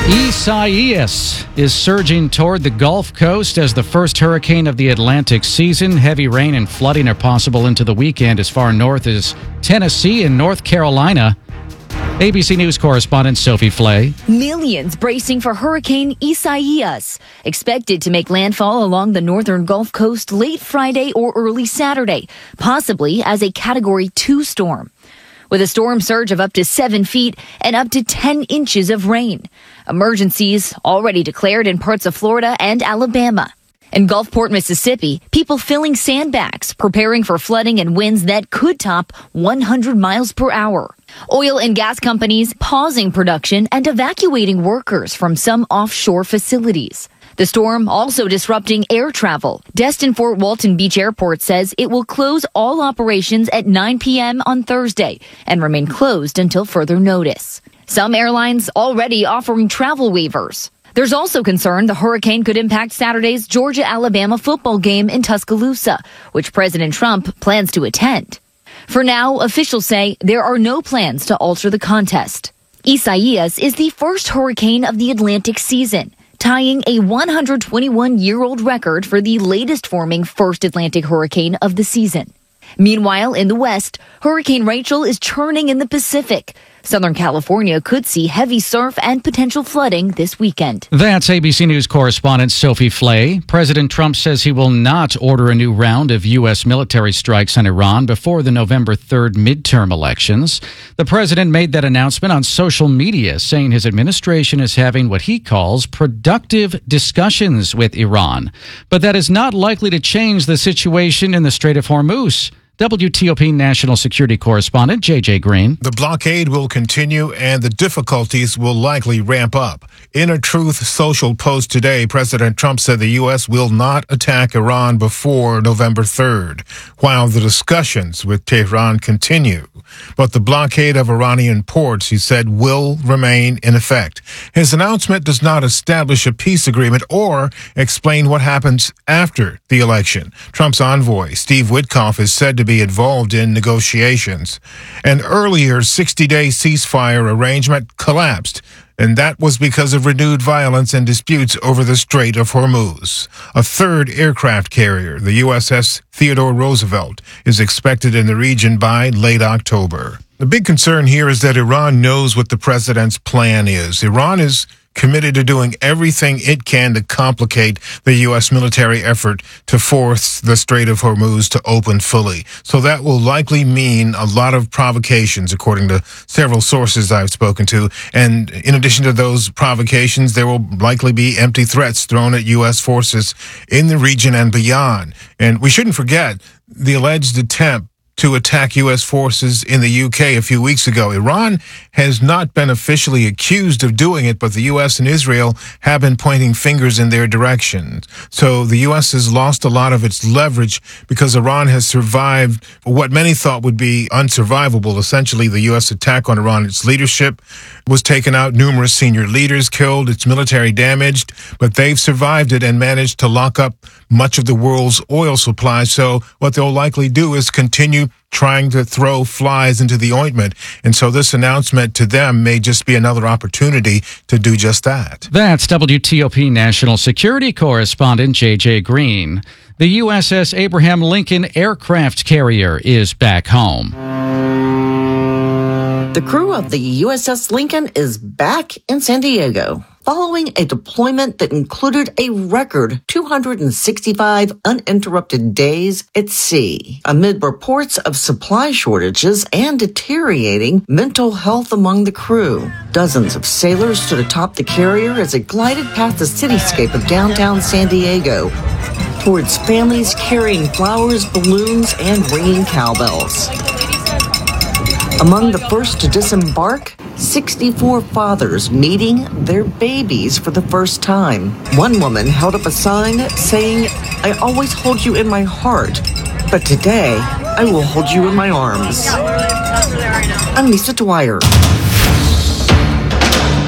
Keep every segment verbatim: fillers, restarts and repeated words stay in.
Isaias is surging toward the Gulf Coast as the first hurricane of the Atlantic season. Heavy rain and flooding are possible into the weekend as far north as Tennessee and North Carolina. A B C News correspondent Sophie Flay. Millions bracing for Hurricane Isaias, expected to make landfall along the northern Gulf Coast late Friday or early Saturday, possibly as a Category two storm. With a storm surge of up to seven feet and up to ten inches of rain. Emergencies already declared in parts of Florida and Alabama. In Gulfport, Mississippi, people filling sandbags, preparing for flooding and winds that could top one hundred miles per hour. Oil and gas companies pausing production and evacuating workers from some offshore facilities. The storm also disrupting air travel. Destin Fort Walton Beach Airport says it will close all operations at nine p.m. on Thursday and remain closed until further notice. Some airlines already offering travel waivers. There's also concern the hurricane could impact Saturday's Georgia-Alabama football game in Tuscaloosa, which President Trump plans to attend. For now, officials say there are no plans to alter the contest. Isaias is the first hurricane of the Atlantic season, tying a one hundred twenty-one-year-old record for the latest forming first Atlantic hurricane of the season. Meanwhile, in the West, Hurricane Rachel is churning in the Pacific. Southern California could see heavy surf and potential flooding this weekend. That's A B C News correspondent Sophie Flay. President Trump says he will not order a new round of U S military strikes on Iran before the November third midterm elections. The president made that announcement on social media, saying his administration is having what he calls productive discussions with Iran. But that is not likely to change the situation in the Strait of Hormuz. W T O P national security correspondent J J Green. The blockade will continue and the difficulties will likely ramp up. In a Truth Social post today, President Trump said the U S will not attack Iran before November third, while the discussions with Tehran continue. But the blockade of Iranian ports, he said, will remain in effect. His announcement does not establish a peace agreement or explain what happens after the election. Trump's envoy, Steve Witkoff, is said to be involved in negotiations. An earlier sixty-day ceasefire arrangement collapsed, and that was because of renewed violence and disputes over the Strait of Hormuz. A third aircraft carrier, the U S S Theodore Roosevelt, is expected in the region by late October. The big concern here is that Iran knows what the president's plan is. Iran is committed to doing everything it can to complicate the U S military effort to force the Strait of Hormuz to open fully. So that will likely mean a lot of provocations, according to several sources I've spoken to. And in addition to those provocations, there will likely be empty threats thrown at U S forces in the region and beyond. And we shouldn't forget the alleged attempt to attack U S forces in the U K a few weeks ago. Iran has not been officially accused of doing it, but the U S and Israel have been pointing fingers in their direction. So the U S has lost a lot of its leverage because Iran has survived what many thought would be unsurvivable. Essentially, the U S attack on Iran, its leadership was taken out, numerous senior leaders killed, its military damaged, but they've survived it and managed to lock up much of the world's oil supply. So what they'll likely do is continue trying to throw flies into the ointment. And so this announcement to them may just be another opportunity to do just that. That's W T O P national security correspondent J J Green. The U S S Abraham Lincoln aircraft carrier is back home. The crew of the U S S Lincoln is back in San Diego, following a deployment that included a record two hundred sixty-five uninterrupted days at sea, amid reports of supply shortages and deteriorating mental health among the crew. Dozens of sailors stood atop the carrier as it glided past the cityscape of downtown San Diego towards families carrying flowers, balloons, and ringing cowbells. Among the first to disembark, sixty-four fathers meeting their babies for the first time. One woman held up a sign saying, "I always hold you in my heart, but today I will hold you in my arms." I'm Lisa Dwyer.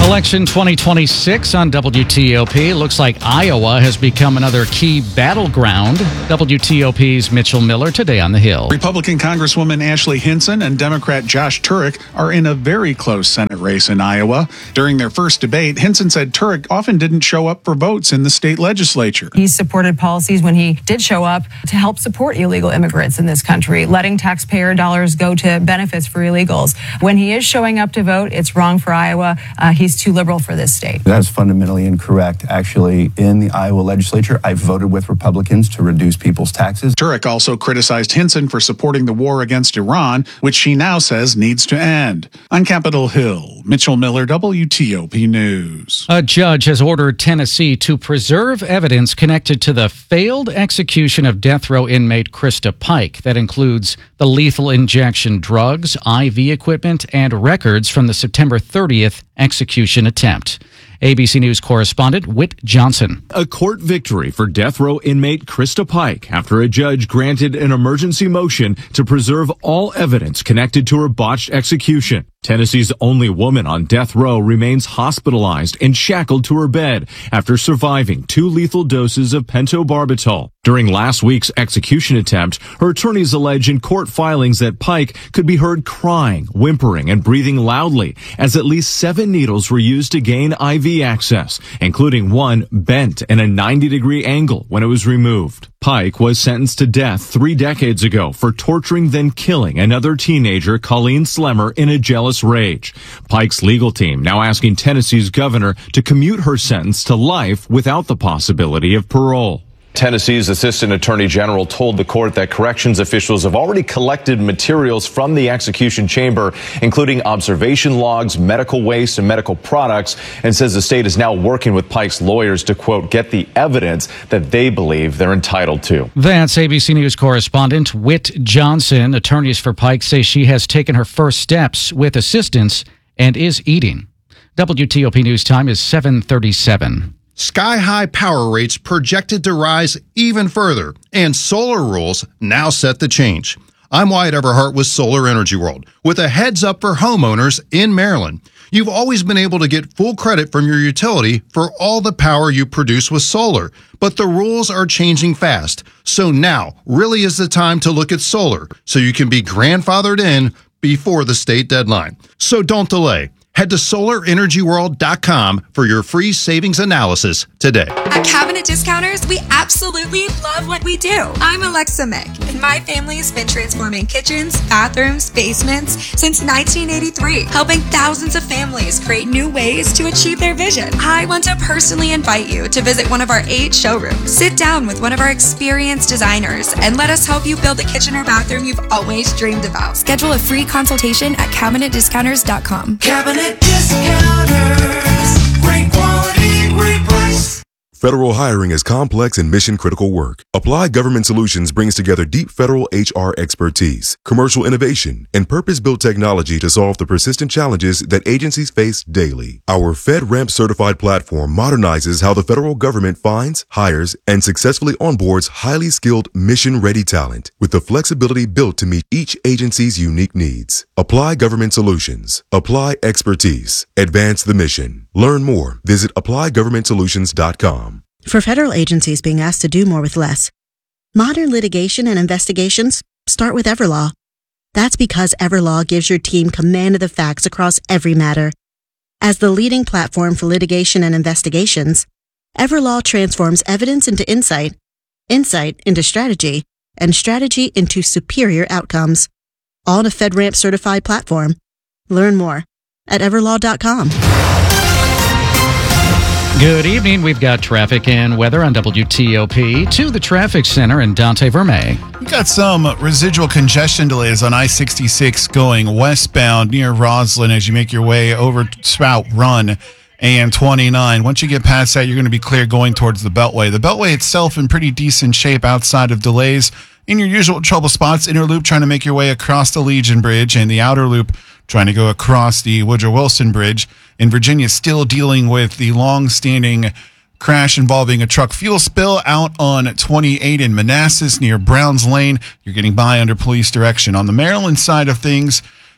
Election twenty twenty-six on W T O P. Looks like Iowa has become another key battleground. W T O P's Mitchell Miller today on the Hill. Republican Congresswoman Ashley Hinson and Democrat Josh Turek are in a very close Senate race in Iowa. During their first debate, Hinson said Turek often didn't show up for votes in the state legislature. He supported policies when he did show up to help support illegal immigrants in this country, letting taxpayer dollars go to benefits for illegals. When he is showing up to vote, it's wrong for Iowa. Uh, he's too liberal for this state. That's fundamentally incorrect. Actually, in the Iowa legislature, I voted with Republicans to reduce people's taxes. Turek also criticized Hinson for supporting the war against Iran, which she now says needs to end. On Capitol Hill, Mitchell Miller, W T O P News. A judge has ordered Tennessee to preserve evidence connected to the failed execution of death row inmate Krista Pike. That includes the lethal injection drugs, I V equipment, and records from the September thirtieth execution attempt. A B C News correspondent Whit Johnson. A court victory for death row inmate Krista Pike after a judge granted an emergency motion to preserve all evidence connected to her botched execution. Tennessee's only woman on death row remains hospitalized and shackled to her bed after surviving two lethal doses of pentobarbital. During last week's execution attempt, her attorneys allege in court filings that Pike could be heard crying, whimpering, and breathing loudly as at least seven needles were used to gain I V access, including one bent in a ninety degree angle when it was removed. Pike was sentenced to death three decades ago for torturing then killing another teenager, Colleen Slemmer, in a jealous rage. Pike's legal team now asking Tennessee's governor to commute her sentence to life without the possibility of parole. Tennessee's Assistant Attorney General told the court that corrections officials have already collected materials from the execution chamber, including observation logs, medical waste, and medical products, and says the state is now working with Pike's lawyers to, quote, get the evidence that they believe they're entitled to. That's A B C News correspondent Whit Johnson. Attorneys for Pike say she has taken her first steps with assistance and is eating. W T O P News time is seven thirty-seven. Sky-high power rates projected to rise even further, and solar rules now set the change. I'm Wyatt Everhart with Solar Energy World, with a heads up for homeowners in Maryland. You've always been able to get full credit from your utility for all the power you produce with solar, but the rules are changing fast. So now really is the time to look at solar so you can be grandfathered in before the state deadline. So don't delay. Head to solar energy world dot com for your free savings analysis today. At Cabinet Discounters, we absolutely love what we do. I'm Alexa Mick, and my family's been transforming kitchens, bathrooms, basements since nineteen eighty-three, helping thousands of families create new ways to achieve their vision. I want to personally invite you to visit one of our eight showrooms. Sit down with one of our experienced designers and let us help you build the kitchen or bathroom you've always dreamed about. Schedule a free consultation at cabinet discounters dot com. Cabinet Discounters. Great quality, great price. Federal hiring is complex and mission-critical work. Apply Government Solutions brings together deep federal H R expertise, commercial innovation, and purpose-built technology to solve the persistent challenges that agencies face daily. Our FedRAMP certified platform modernizes how the federal government finds, hires, and successfully onboards highly skilled, mission-ready talent with the flexibility built to meet each agency's unique needs. Apply Government Solutions. Apply expertise. Advance the mission. Learn more. Visit apply government solutions dot com. For federal agencies being asked to do more with less, modern litigation and investigations start with Everlaw. That's because Everlaw gives your team command of the facts across every matter. As the leading platform for litigation and investigations, Everlaw transforms evidence into insight, insight into strategy, and strategy into superior outcomes. All in a FedRAMP certified platform. Learn more at everlaw dot com. Good evening. We've got traffic and weather on W T O P. To the traffic center in Dante Verme. We've got some residual congestion delays on I sixty-six going westbound near Roslyn as you make your way over Spout Run A M twenty-nine. Once you get past that, you're going to be clear going towards the Beltway. The Beltway itself in pretty decent shape outside of delays. In your usual trouble spots, inner loop trying to make your way across the Legion Bridge, and the outer loop trying to go across the Woodrow Wilson Bridge. In Virginia, still dealing with the long-standing crash involving a truck fuel spill out on twenty-eight in Manassas near Browns Lane. You're getting by under police direction. On the Maryland side of things,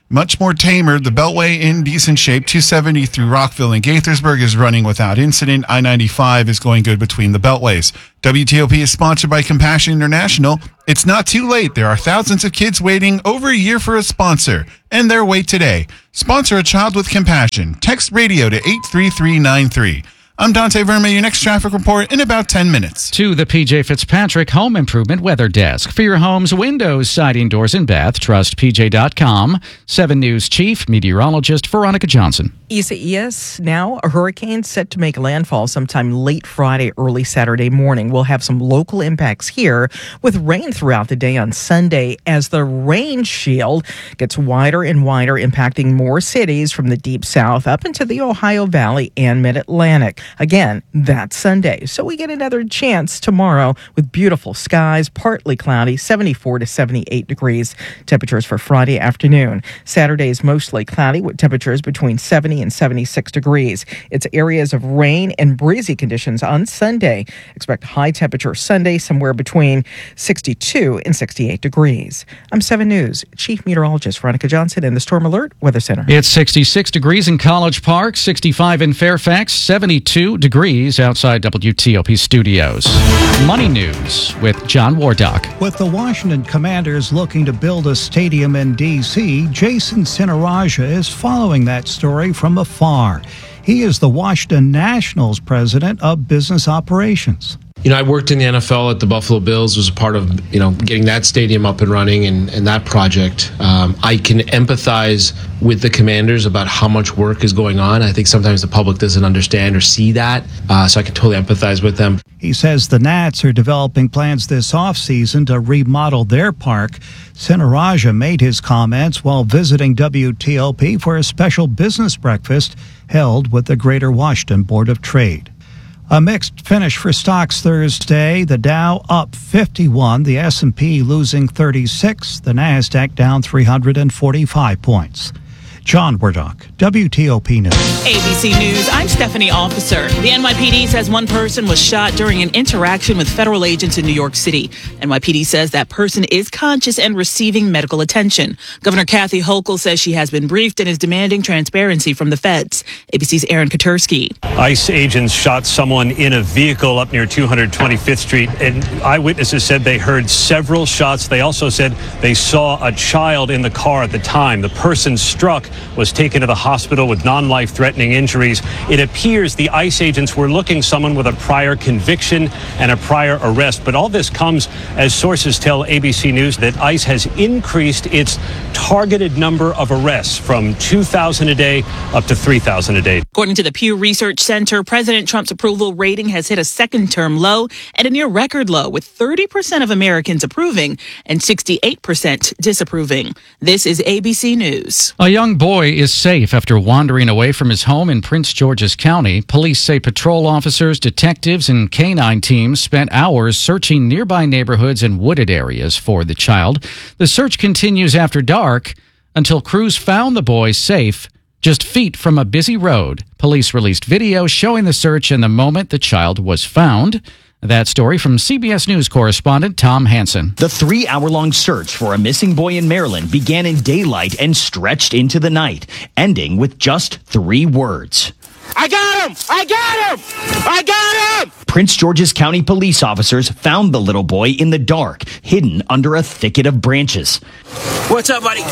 much more tamer. The Beltway in decent shape. two seventy through Rockville and Gaithersburg is running without incident. I ninety-five is going good between the Beltways. W T O P is sponsored by Compassion International. It's not too late. There are thousands of kids waiting over a year for a sponsor. End their wait today. Sponsor a child with compassion. Text radio to eight three three nine three. I'm Dante Verma, your next traffic report in about ten minutes. To the P J Fitzpatrick Home Improvement Weather Desk. For your home's windows, siding, doors, and bath, trust P J dot com. seven News Chief Meteorologist Veronica Johnson. Isaias, now a hurricane set to make landfall sometime late Friday, early Saturday morning. We'll have some local impacts here with rain throughout the day on Sunday as the rain shield gets wider and wider, impacting more cities from the deep south up into the Ohio Valley and Mid-Atlantic. Again, that's Sunday. So we get another chance tomorrow with beautiful skies, partly cloudy, seventy-four to seventy-eight degrees. Temperatures for Friday afternoon. Saturday is mostly cloudy with temperatures between seventy and seventy-six degrees. It's areas of rain and breezy conditions on Sunday. Expect high temperature Sunday somewhere between sixty-two and sixty-eight degrees. I'm seven News Chief Meteorologist Veronica Johnson in the Storm Alert Weather Center. It's sixty-six degrees in College Park, sixty-five in Fairfax, seventy-two degrees outside W T O P studios. Money News with John Wardock. With the Washington Commanders looking to build a stadium in D C, Jason Sinaraja is following that story from afar. He is the Washington Nationals president of business operations. You know, I worked in the N F L at the Buffalo Bills, was a part of, you know, getting that stadium up and running and, and that project. Um, I can empathize with the Commanders about how much work is going on. I think sometimes the public doesn't understand or see that, uh, so I can totally empathize with them. He says the Nats are developing plans this offseason to remodel their park. Sinaraja made his comments while visiting W T O P for a special business breakfast held with the Greater Washington Board of Trade. A mixed finish for stocks Thursday. The Dow up fifty-one, the S and P losing thirty-six, the Nasdaq down three hundred forty-five points. John Wardock, W T O P News. A B C News, I'm Stephanie Officer. The N Y P D says one person was shot during an interaction with federal agents in New York City. N Y P D says that person is conscious and receiving medical attention. Governor Kathy Hochul says she has been briefed and is demanding transparency from the feds. A B C's Aaron Katursky. ICE agents shot someone in a vehicle up near two hundred twenty-fifth Street, and eyewitnesses said they heard several shots. They also said they saw a child in the car at the time. The person struck was taken to the hospital with non-life threatening injuries. It appears the ICE agents were looking someone with a prior conviction and a prior arrest. But all this comes as sources tell A B C News that ICE has increased its targeted number of arrests from two thousand a day up to three thousand a day. According to the Pew Research Center, President Trump's approval rating has hit a second-term low and a near-record low, with thirty percent of Americans approving and sixty-eight percent disapproving. This is A B C News. A young boy is safe after wandering away from his home in Prince George's County. Police say patrol officers, detectives, and canine teams spent hours searching nearby neighborhoods and wooded areas for the child. The search continues after dark until crews found the boy safe just feet from a busy road. Police released video showing the search and the moment the child was found. That story from C B S News correspondent Tom Hansen. The three-hour-long search for a missing boy in Maryland began in daylight and stretched into the night, ending with just three words. I got him! I got him! I got him! Prince George's County police officers found the little boy in the dark, hidden under a thicket of branches. What's up, buddy?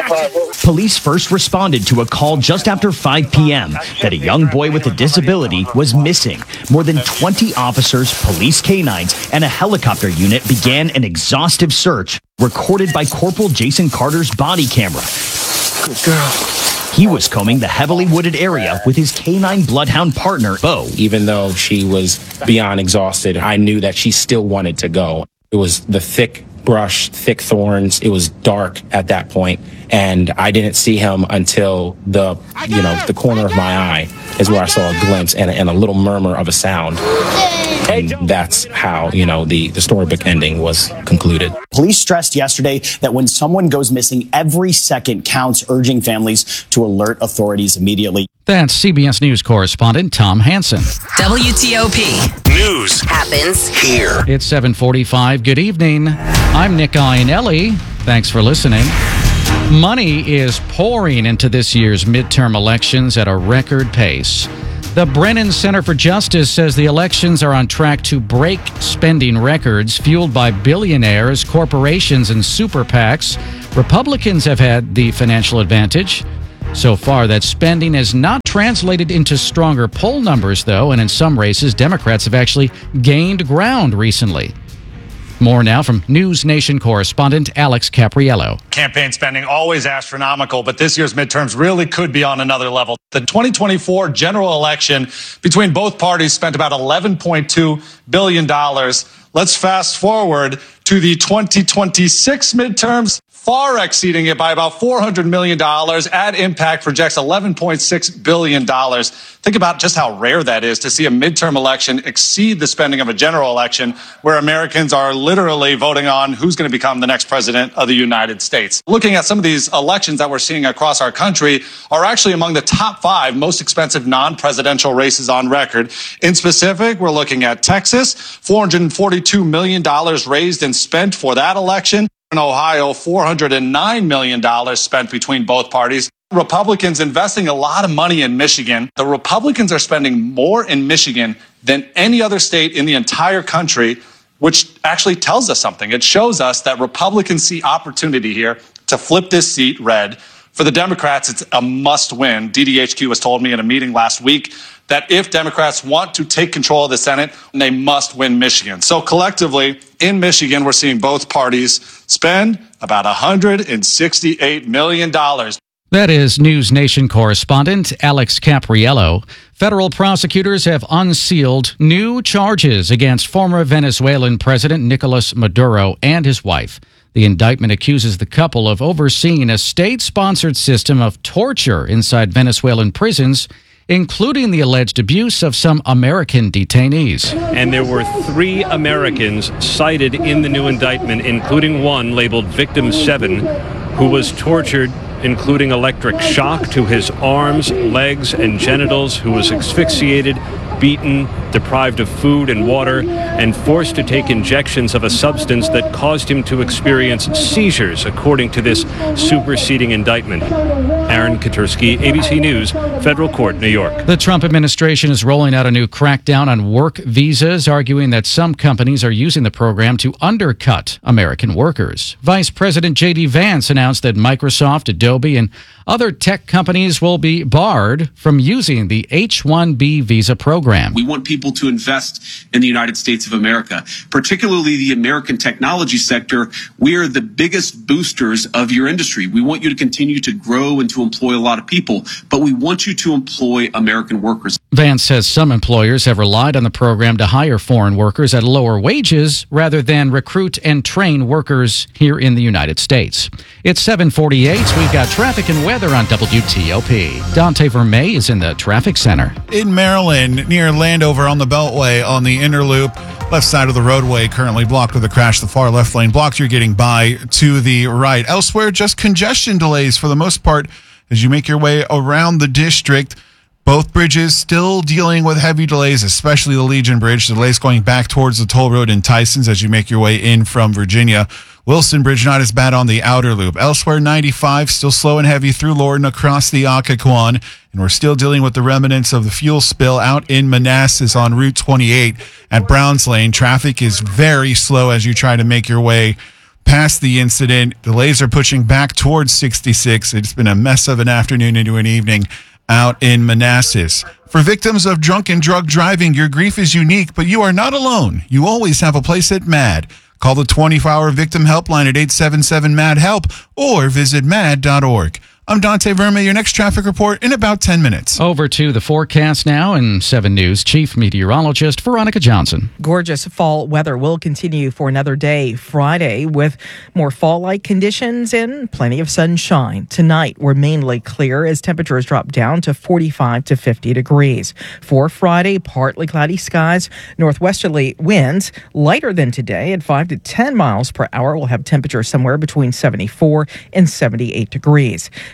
Police first responded to a call just after five p.m. that a young boy with a disability was missing. More than twenty officers, police canines, and a helicopter unit began an exhaustive search, recorded by Corporal Jason Carter's body camera. Good girl. He was combing the heavily wooded area with his canine bloodhound partner, Bo. Even though she was beyond exhausted, I knew that she still wanted to go. It was the thick brush, thick thorns. It was dark at that point, and I didn't see him until the, you know, the corner of my eye is where I saw a glimpse and a, and a little murmur of a sound. And that's how, you know, the, the storybook ending was concluded. Police stressed yesterday that when someone goes missing, every second counts, urging families to alert authorities immediately. That's C B S News correspondent Tom Hansen. W T O P News happens here. It's seven forty-five. Good evening. I'm Nick Iannelli. Thanks for listening. Money is pouring into this year's midterm elections at a record pace. The Brennan Center for Justice says the elections are on track to break spending records fueled by billionaires, corporations, and super PACs. Republicans have had the financial advantage. So far, that spending has not translated into stronger poll numbers, though, and in some races, Democrats have actually gained ground recently. More now from News Nation correspondent Alex Capriello. Campaign spending always astronomical, but this year's midterms really could be on another level. The twenty twenty-four general election between both parties spent about eleven point two billion dollars. Let's fast forward to the twenty twenty-six midterms, far exceeding it by about four hundred million dollars. Ad Impact projects eleven point six billion dollars. Think about just how rare that is to see a midterm election exceed the spending of a general election where Americans are literally voting on who's going to become the next president of the United States. Looking at some of these elections that we're seeing across our country are actually among the top five most expensive non-presidential races on record. In specific, we're looking at Texas, four hundred forty-two million dollars raised and spent for that election. In Ohio, four hundred nine million dollars spent between both parties. Republicans investing a lot of money in Michigan. The Republicans are spending more in Michigan than any other state in the entire country, which actually tells us something. It shows us that Republicans see opportunity here to flip this seat red. For the Democrats, it's a must win. D D H Q has told me in a meeting last week that if Democrats want to take control of the Senate, they must win Michigan. So collectively, in Michigan, we're seeing both parties spend about one hundred sixty-eight million dollars. That is News Nation correspondent Alex Capriello. Federal prosecutors have unsealed new charges against former Venezuelan President Nicolas Maduro and his wife. The indictment accuses the couple of overseeing a state-sponsored system of torture inside Venezuelan prisons, including the alleged abuse of some American detainees. And there were three Americans cited in the new indictment, including one labeled Victim seven, who was tortured, including electric shock to his arms, legs, and genitals, who was asphyxiated, beaten, deprived of food and water, and forced to take injections of a substance that caused him to experience seizures, according to this superseding indictment. Aaron Katursky, A B C News, Federal Court, New York. The Trump administration is rolling out a new crackdown on work visas, arguing that some companies are using the program to undercut American workers. Vice President J D Vance announced that Microsoft, Adobe, and other tech companies will be barred from using the H one B visa program. We want people to invest in the United States of America, particularly the American technology sector. We are the biggest boosters of your industry. We want you to continue to grow and to employ a lot of people, but we want you to employ American workers. Vance says some employers have relied on the program to hire foreign workers at lower wages rather than recruit and train workers here in the United States. It's seven forty-eight. We've got traffic and weather on W T O P. Dante Vermey is in the traffic center. In Maryland, near Landover on the Beltway on the inner loop, left side of the roadway currently blocked with a crash. The far left lane blocked. You're getting by to the right. Elsewhere, just congestion delays for the most part as you make your way around the district. Both bridges still dealing with heavy delays, especially the Legion Bridge. Delays going back towards the toll road in Tysons as you make your way in from Virginia. Wilson Bridge not as bad on the outer loop. Elsewhere, ninety-five still slow and heavy through Lorton across the Occoquan. And we're still dealing with the remnants of the fuel spill out in Manassas on Route twenty-eight at Browns Lane. Traffic is very slow as you try to make your way past the incident. Delays are pushing back towards sixty-six. It's been a mess of an afternoon into an evening out in Manassas. For victims of drunk and drug driving, your grief is unique, but you are not alone. You always have a place at MAD. Call the twenty-four hour victim helpline at eight seven seven M A D HELP or visit mad dot org. I'm Dante Verma. Your next traffic report in about ten minutes. Over to the forecast now in seven News Chief Meteorologist Veronica Johnson. Gorgeous fall weather will continue for another day Friday with more fall-like conditions and plenty of sunshine. Tonight, we're mainly clear as temperatures drop down to forty-five to fifty degrees. For Friday, partly cloudy skies, northwesterly winds lighter than today at five to ten miles per hour. We'll have temperatures somewhere between seventy-four and seventy-eight degrees.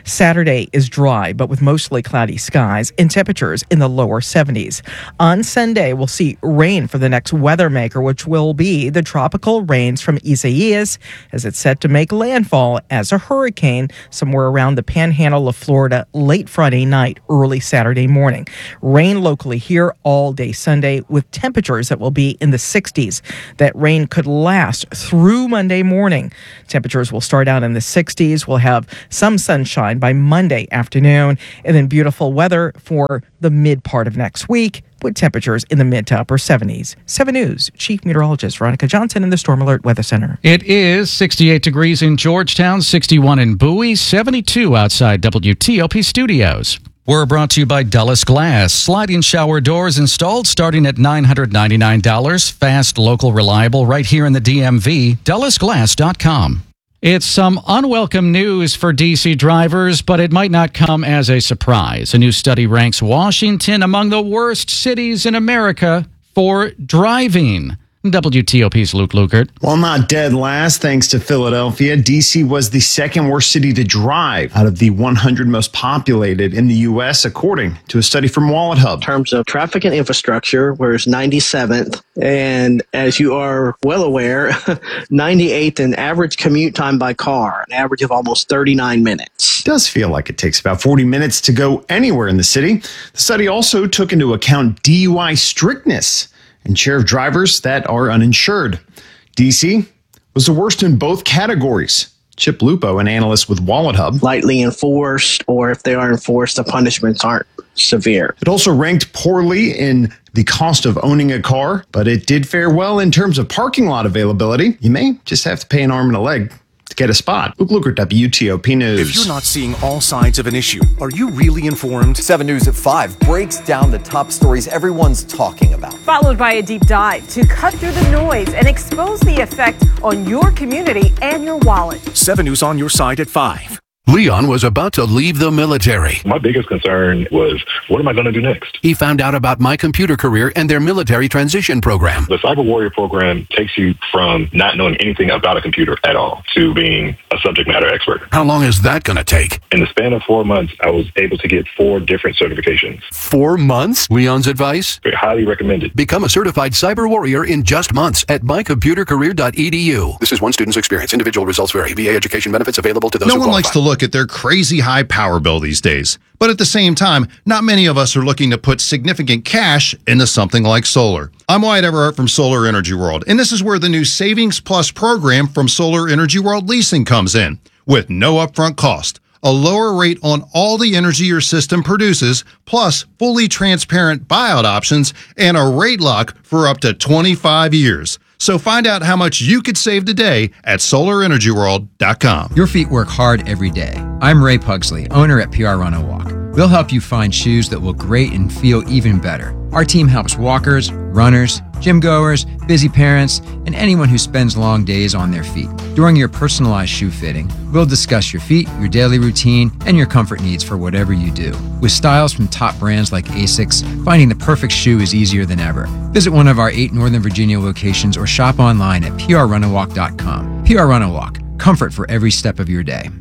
Saturday is dry, but with mostly cloudy skies and temperatures in the lower seventies. On Sunday, we'll see rain for the next weather maker, which will be the tropical rains from Isaias, as it's set to make landfall as a hurricane somewhere around the panhandle of Florida late Friday night, early Saturday morning. Rain locally here all day Sunday with temperatures that will be in the sixties. That rain could last through Monday morning. Temperatures will start out in the sixties. We'll have some sunshine by Monday afternoon, and then beautiful weather for the mid part of next week with temperatures in the mid to upper seventies. seven News Chief Meteorologist Veronica Johnson in the Storm Alert Weather Center. It is sixty-eight degrees in Georgetown, sixty-one in Bowie, seventy-two outside W T O P studios. We're brought to you by Dulles Glass. Sliding shower doors installed starting at nine hundred ninety-nine dollars. Fast, local, reliable, right here in the D M V. Dulles Glass dot com. It's some unwelcome news for D C drivers, but it might not come as a surprise. A new study ranks Washington among the worst cities in America for driving. W T O P's Luke Lukert. While not dead last, thanks to Philadelphia, D C was the second worst city to drive out of the one hundred most populated in the U S, according to a study from Wallet Hub. In terms of traffic and infrastructure, we're ninety-seventh, and as you are well aware, ninety-eighth in average commute time by car, an average of almost thirty-nine minutes. It does feel like it takes about forty minutes to go anywhere in the city. The study also took into account D U I strictness and share of drivers that are uninsured. D C was the worst in both categories. Chip Lupo, an analyst with Wallet Hub. Lightly enforced, or if they are enforced, the punishments aren't severe. It also ranked poorly in the cost of owning a car, but it did fare well in terms of parking lot availability. You may just have to pay an arm and a leg to get a spot. Luke Lukert, W T O P News. If you're not seeing all sides of an issue, are you really informed? seven News at five breaks down the top stories everyone's talking about. Followed by a deep dive to cut through the noise and expose the effect on your community and your wallet. seven News on your side at five. Leon was about to leave the military. My biggest concern was, what am I going to do next? He found out about My Computer Career and their military transition program. The Cyber Warrior program takes you from not knowing anything about a computer at all to being a subject matter expert. How long is that going to take? In the span of four months, I was able to get four different certifications. Four months? Leon's advice? Very highly recommended. Become a certified cyber warrior in just months at my computer career dot e d u. This is one student's experience. Individual results vary. V A education benefits available to those no who one qualify. likes to look at their crazy high power bill these days. But at the same time, not many of us are looking to put significant cash into something like solar. I'm Wyatt Everhart from Solar Energy World, and this is where the new Savings Plus program from Solar Energy World Leasing comes in, with no upfront cost, a lower rate on all the energy your system produces, plus fully transparent buyout options, and a rate lock for up to twenty-five years. So find out how much you could save today at solar energy world dot com. Your feet work hard every day. I'm Ray Pugsley, owner at P R Run a Walk. We'll help you find shoes that will grate and feel even better. Our team helps walkers, runners, gym goers, busy parents, and anyone who spends long days on their feet. During your personalized shoe fitting, we'll discuss your feet, your daily routine, and your comfort needs for whatever you do. With styles from top brands like ASICS, finding the perfect shoe is easier than ever. Visit one of our eight Northern Virginia locations or shop online at p r run a walk dot com. P R Run a Walk, comfort for every step of your day.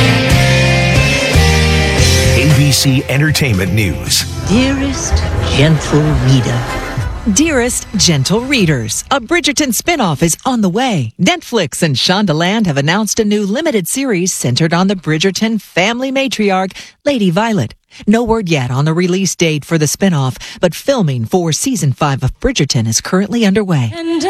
A B C Entertainment News. Dearest gentle reader. Dearest Gentle Readers, a Bridgerton spinoff is on the way. Netflix and Shondaland have announced a new limited series centered on the Bridgerton family matriarch, Lady Violet. No word yet on the release date for the spinoff, but filming for season five of Bridgerton is currently underway. And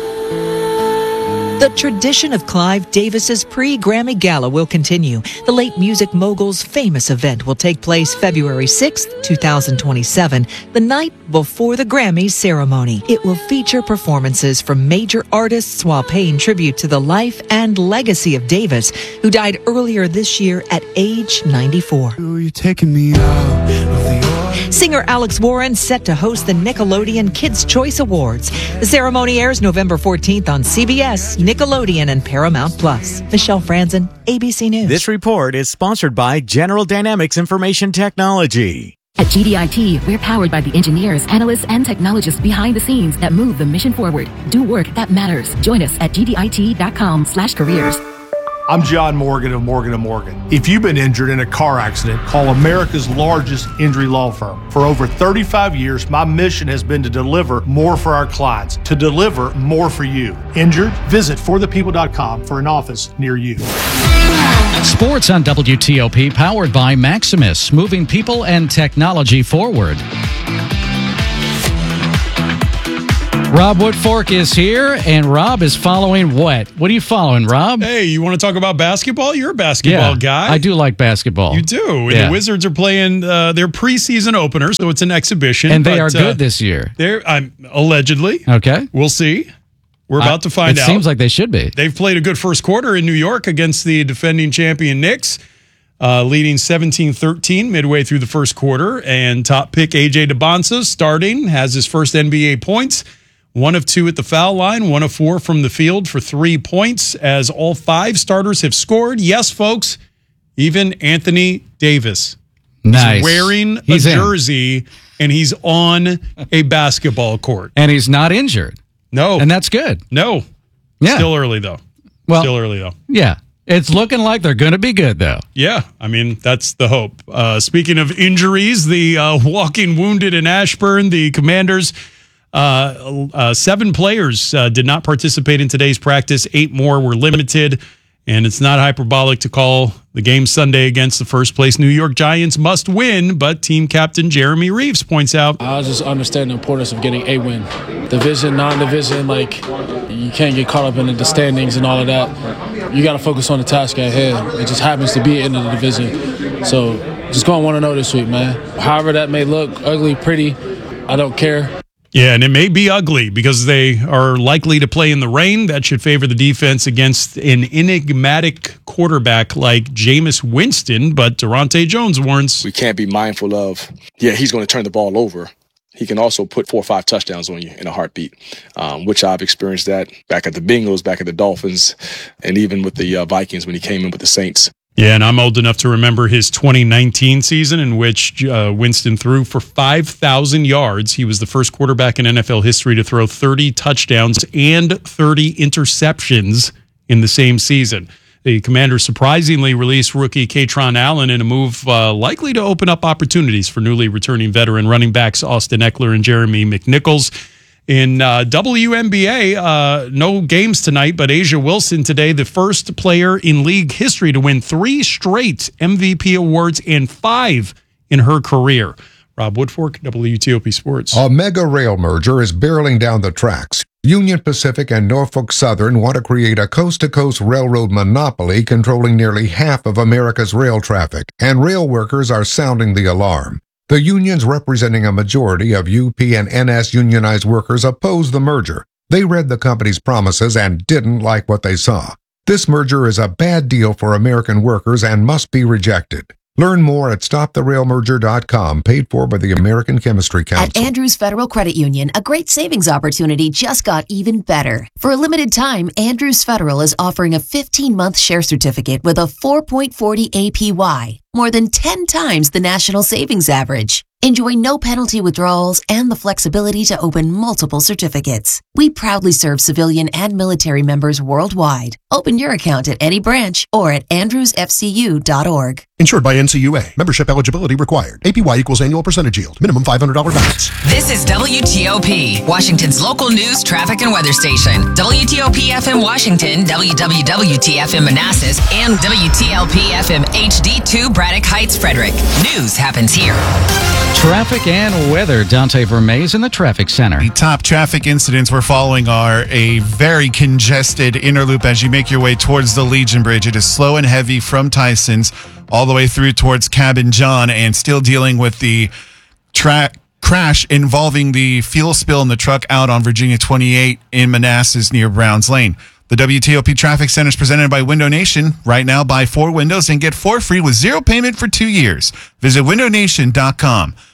the tradition of Clive Davis's pre-Grammy Gala will continue. The late music mogul's famous event will take place February sixth, twenty twenty-seven, the night before the Grammys ceremony. It will feature performances from major artists while paying tribute to the life and legacy of Davis, who died earlier this year at age ninety-four. You're taking me out of the Singer Alex Warren set to host the Nickelodeon Kids' Choice Awards. The ceremony airs November fourteenth on C B S, Nickelodeon, and Paramount Plus. Michelle Franzen, A B C News. This report is sponsored by General Dynamics Information Technology. At G D I T, we're powered by the engineers, analysts, and technologists behind the scenes that move the mission forward. Do work that matters. Join us at G D I T dot com slash careers. I'm John Morgan of Morgan and Morgan. If you've been injured in a car accident, call America's largest injury law firm. For over thirty-five years, my mission has been to deliver more for our clients, to deliver more for you. Injured? Visit for the people dot com for an office near you. Sports on W T O P, powered by Maximus, moving people and technology forward. Rob Woodfork is here, and Rob is following what? What are you following, Rob? Hey, you want to talk about basketball? You're a basketball yeah, guy. I do like basketball. You do. And yeah. the Wizards are playing uh, their preseason opener, so it's an exhibition. And they but, are good uh, this year. They're um, allegedly. Okay. We'll see. We're about I, to find it out. It seems like they should be. They've played a good first quarter in New York against the defending champion Knicks, uh, leading seventeen thirteen midway through the first quarter. And top pick A J DeBonsa starting, has his first N B A points. One of two at the foul line, one of four from the field for three points, as all five starters have scored. Yes, folks, even Anthony Davis. Nice. He's wearing he's a in. jersey, and he's on a basketball court. And he's not injured. No. And that's good. No. Yeah. Still early, though. Well, Still early, though. Yeah. It's looking like they're going to be good, though. Yeah, I mean, that's the hope. Uh, speaking of injuries, the uh, walking wounded in Ashburn, the Commanders... Uh, uh, seven players uh, did not participate in today's practice. Eight more were limited, and it's not hyperbolic to call the game Sunday against the first place New York Giants must win, but team captain Jeremy Reeves points out. I just understand the importance of getting a win. Division, non-division, like, you can't get caught up in the standings and all of that. You got to focus on the task at hand. It just happens to be in the division. So just going to want to know this week, man. However that may look, ugly, pretty, I don't care. Yeah, and it may be ugly because they are likely to play in the rain. That should favor the defense against an enigmatic quarterback like Jameis Winston, but Durante Jones warns. We can't be mindful of, yeah, he's going to turn the ball over. He can also put four or five touchdowns on you in a heartbeat, um, which I've experienced that back at the Bengals, back at the Dolphins, and even with the uh, Vikings when he came in with the Saints. Yeah, and I'm old enough to remember his twenty nineteen season in which uh, Winston threw for five thousand yards. He was the first quarterback in N F L history to throw thirty touchdowns and thirty interceptions in the same season. The Commanders surprisingly released rookie Katron Allen in a move uh, likely to open up opportunities for newly returning veteran running backs Austin Eckler and Jeremy McNichols. In uh, W N B A, uh, no games tonight, but Asia Wilson today, the first player in league history to win three straight M V P awards and five in her career. Rob Woodfork, W T O P Sports. A mega rail merger is barreling down the tracks. Union Pacific and Norfolk Southern want to create a coast-to-coast railroad monopoly controlling nearly half of America's rail traffic, and rail workers are sounding the alarm. The unions representing a majority of U P and N S unionized workers opposed the merger. They read the company's promises and didn't like what they saw. This merger is a bad deal for American workers and must be rejected. Learn more at stop the rail merger dot com, paid for by the American Chemistry Council. At Andrews Federal Credit Union, a great savings opportunity just got even better. For a limited time, Andrews Federal is offering a fifteen-month share certificate with a four point four zero A P Y, more than ten times the national savings average. Enjoy no penalty withdrawals and the flexibility to open multiple certificates. We proudly serve civilian and military members worldwide. Open your account at any branch or at andrews f c u dot org. Insured by N C U A. Membership eligibility required. A P Y equals annual percentage yield. Minimum five hundred dollars balance. This is W T O P, Washington's local news, traffic, and weather station. W T O P F M Washington, W W W T F M Manassas, and W T L P F M H D two Braddock Heights, Frederick. News happens here. Traffic and weather. Dante Vermees in the traffic center. The top traffic incidents we're following are a very congested inner loop as you make your way towards the Legion Bridge. It is slow and heavy from Tyson's all the way through towards Cabin John, and still dealing with the track crash involving the fuel spill in the truck out on Virginia twenty-eight in Manassas near Browns Lane. The W T O P Traffic Center is presented by Window Nation. Right now, buy four windows and get four free with zero payment for two years. Visit window nation dot com.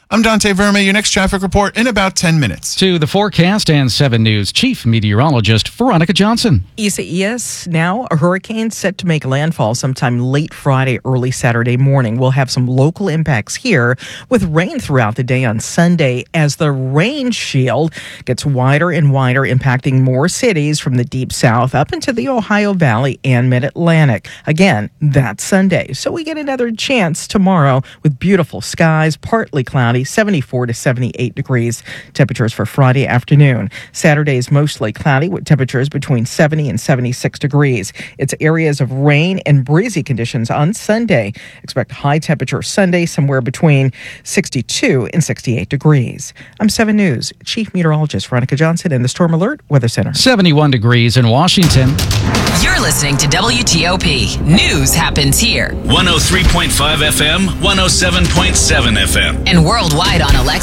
I'm Dante Verma. Your next traffic report in about ten minutes. To the forecast and seven News Chief Meteorologist Veronica Johnson. Isaias, now a hurricane set to make landfall sometime late Friday, early Saturday morning. We'll have some local impacts here with rain throughout the day on Sunday as the rain shield gets wider and wider, impacting more cities from the deep south up into the Ohio Valley and mid-Atlantic. Again, that's Sunday. So we get another chance tomorrow with beautiful skies, partly cloudy, seventy-four to seventy-eight degrees. Temperatures for Friday afternoon. Saturday is mostly cloudy with temperatures between seventy and seventy-six degrees. It's areas of rain and breezy conditions on Sunday. Expect high temperature Sunday somewhere between sixty-two and sixty-eight degrees. I'm seven News Chief Meteorologist Veronica Johnson in the Storm Alert Weather Center. seventy-one degrees in Washington. You're listening to W T O P. News happens here. one oh three point five F M, one oh seven point seven F M. And worldwide on Alexa.